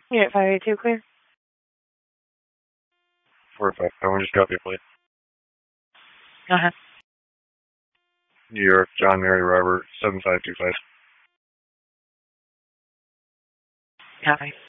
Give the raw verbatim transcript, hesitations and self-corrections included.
Unit five eight two clear. four five, I want to just copy a plate. Uh-huh. New York, John Mary Robert, seven five two five. Copy.